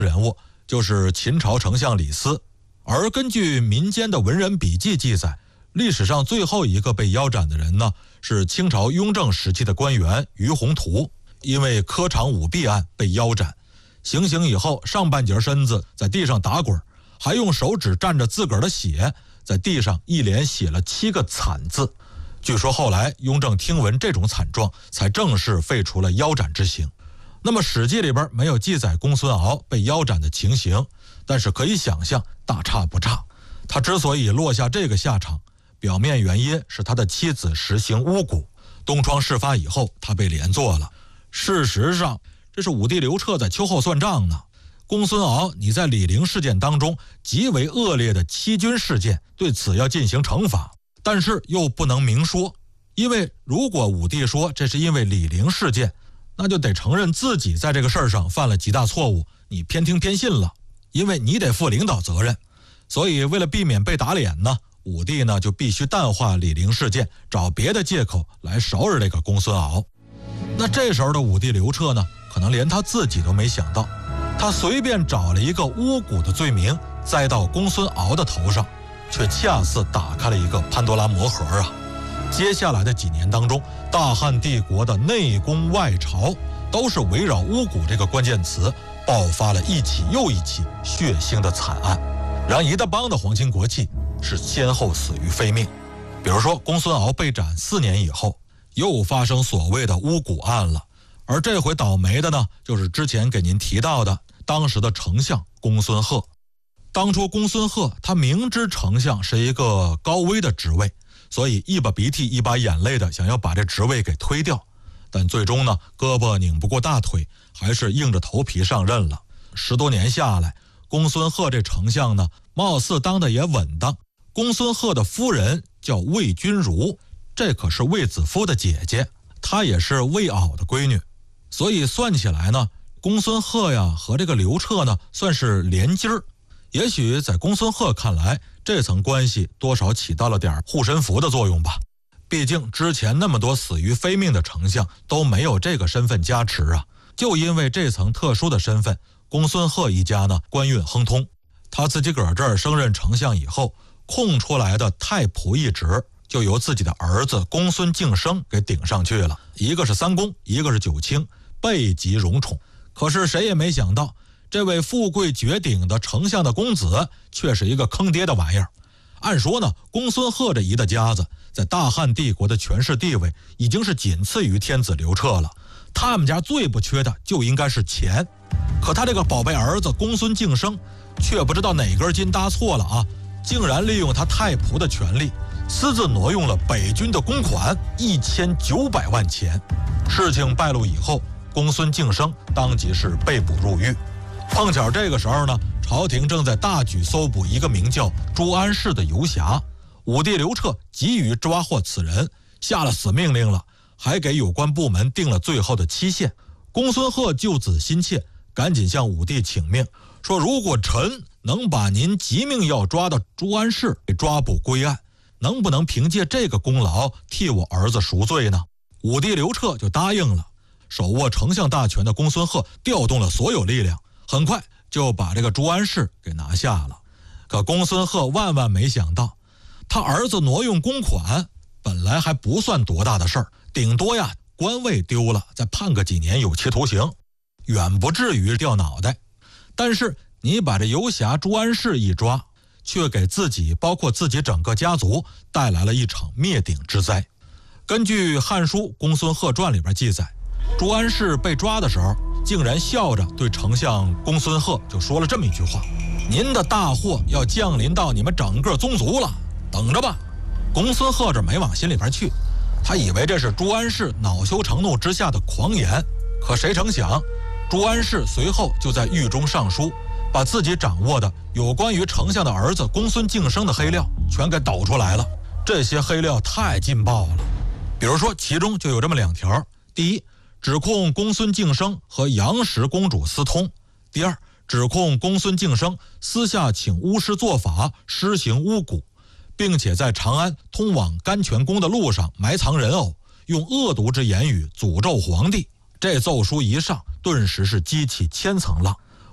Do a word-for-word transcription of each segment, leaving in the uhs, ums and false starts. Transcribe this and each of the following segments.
人物就是秦朝丞相李斯。而根据民间的文人笔记记载，历史上最后一个被腰斩的人呢，是清朝雍正时期的官员于宏图，因为科场舞弊案被腰斩。行刑以后，上半截身子在地上打滚，还用手指蘸着自个儿的血，在地上一连写了七个惨字。据说后来雍正听闻这种惨状，才正式废除了腰斩之刑。那么《史记》里边没有记载公孙敖被腰斩的情形，但是可以想象大差不差。他之所以落下这个下场，表面原因是他的妻子实行巫蛊，东窗事发以后他被连坐了。事实上这是武帝刘彻在秋后算账呢。公孙敖你在李陵事件当中极为恶劣的欺君事件，对此要进行惩罚，但是又不能明说，因为如果武帝说这是因为李陵事件，那就得承认自己在这个事儿上犯了极大错误，你偏听偏信了，因为你得负领导责任。所以为了避免被打脸呢，武帝呢就必须淡化李陵事件，找别的借口来收拾这个公孙敖。那这时候的武帝刘彻呢，可能连他自己都没想到，他随便找了一个巫蛊的罪名栽到公孙敖的头上，却恰似打开了一个潘多拉魔盒啊！接下来的几年当中，大汉帝国的内宫外朝都是围绕巫蛊这个关键词爆发了一起又一起血腥的惨案，让一大帮的皇亲国戚是先后死于非命。比如说公孙敖被斩四年以后，又发生所谓的巫蛊案了，而这回倒霉的呢，就是之前给您提到的当时的丞相公孙贺。当初公孙贺他明知丞相是一个高危的职位，所以一把鼻涕一把眼泪的想要把这职位给推掉，但最终呢，胳膊拧不过大腿，还是硬着头皮上任了。十多年下来，公孙贺这丞相呢，貌似当的也稳当。公孙贺的夫人叫魏君如，这可是卫子夫的姐姐，她也是魏媪的闺女，所以算起来呢，公孙贺呀和这个刘彻呢算是连襟儿。也许在公孙贺看来，这层关系多少起到了点护身符的作用吧。毕竟之前那么多死于非命的丞相都没有这个身份加持啊。就因为这层特殊的身份，公孙贺一家呢官运亨通。他自己个儿这儿升任丞相以后，空出来的太仆一职就由自己的儿子公孙敬升给顶上去了。一个是三公，一个是九卿，备极荣宠。可是谁也没想到，这位富贵绝顶的丞相的公子却是一个坑爹的玩意儿。按说呢，公孙贺这一大家子在大汉帝国的权势地位已经是仅次于天子刘彻了，他们家最不缺的就应该是钱。可他这个宝贝儿子公孙敬升却不知道哪根筋搭错了啊，竟然利用他太仆的权力，私自挪用了北军的公款一千九百万钱。事情败露以后，公孙敬升当即是被捕入狱。碰巧这个时候呢，朝廷正在大举搜捕一个名叫朱安世的游侠。武帝刘彻急于抓获此人，下了死命令了，还给有关部门定了最后的期限。公孙贺救子心切，赶紧向武帝请命，说如果臣能把您急命要抓的朱安世给抓捕归案，能不能凭借这个功劳替我儿子赎罪呢？武帝刘彻就答应了。手握丞相大权的公孙贺调动了所有力量，很快就把这个朱安世给拿下了。可公孙贺万万没想到，他儿子挪用公款本来还不算多大的事儿，顶多呀官位丢了，再判个几年有期徒刑，远不至于掉脑袋。但是你把这游侠朱安世一抓，却给自己包括自己整个家族带来了一场灭顶之灾。根据《汉书·公孙贺传》里边记载，朱安世被抓的时候，竟然笑着对丞相公孙贺就说了这么一句话：您的大祸要降临到你们整个宗族了，等着吧。公孙贺这没往心里边去，他以为这是朱安世恼羞成怒之下的狂言。可谁成想，朱安世随后就在狱中上书，把自己掌握的有关于丞相的儿子公孙敬升的黑料全给抖出来了。这些黑料太劲爆了，比如说其中就有这么两条：第一，指控公孙敬升和杨氏公主私通；第二，指控公孙敬升私下请巫师做法，施行巫蛊，并且在长安通往甘泉宫的路上埋藏人偶，用恶毒之言语诅咒皇帝。这奏书一上，顿时是激起千层浪。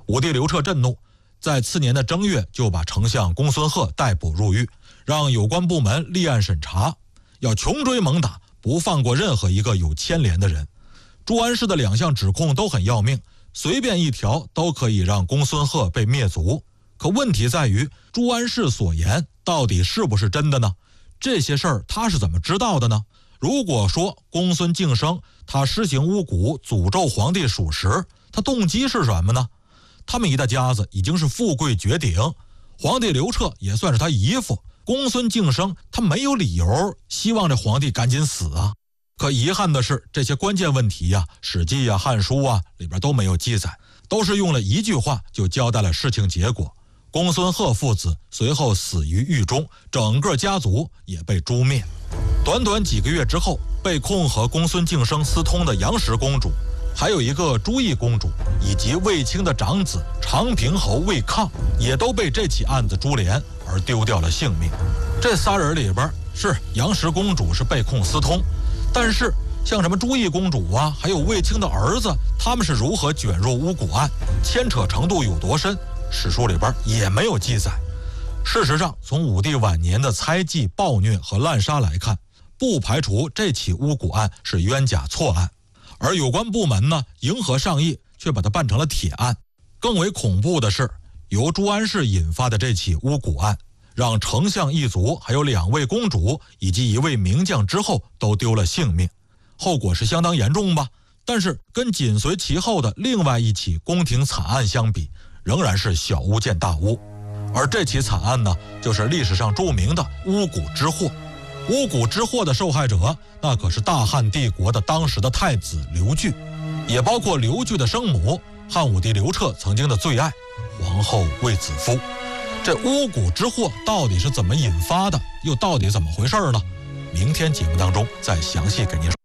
武帝刘彻震怒，在次年的正月就把丞相公孙贺逮捕入狱，让有关部门立案审查，要穷追猛打，不放过任何一个有牵连的人。朱安世的两项指控都很要命，随便一条都可以让公孙贺被灭族。可问题在于，朱安世所言到底是不是真的呢？这些事儿他是怎么知道的呢？如果说公孙敬升他施行巫蛊诅咒皇帝属实，他动机是什么呢？他们一大家子已经是富贵绝顶，皇帝刘彻也算是他姨父，公孙敬升他没有理由希望这皇帝赶紧死啊。可遗憾的是，这些关键问题呀、啊，《史记》呀、《汉书》啊里边都没有记载，都是用了一句话就交代了事情结果。公孙贺父子随后死于狱中，整个家族也被诛灭。短短几个月之后，被控和公孙敬升私通的杨氏公主，还有一个朱翊公主，以及卫青的长子长平侯卫抗，也都被这起案子株连而丢掉了性命。这仨人里边，是杨氏公主是被控私通，但是像什么朱翊公主啊，还有卫青的儿子，他们是如何卷入巫蛊案，牵扯程度有多深，史书里边也没有记载。事实上，从武帝晚年的猜忌、暴虐和滥杀来看，不排除这起巫蛊案是冤假错案，而有关部门呢，迎合上意，却把它办成了铁案。更为恐怖的是，由朱安世引发的这起巫蛊案，让丞相一族还有两位公主以及一位名将之后都丢了性命，后果是相当严重吧？但是跟紧随其后的另外一起宫廷惨案相比，仍然是小巫见大巫。而这起惨案呢，就是历史上著名的巫蛊之祸。巫蛊之祸的受害者，那可是大汉帝国的当时的太子刘据，也包括刘据的生母汉武帝刘彻曾经的最爱皇后卫子夫。这巫蛊之祸到底是怎么引发的，又到底怎么回事呢？明天节目当中再详细给您说。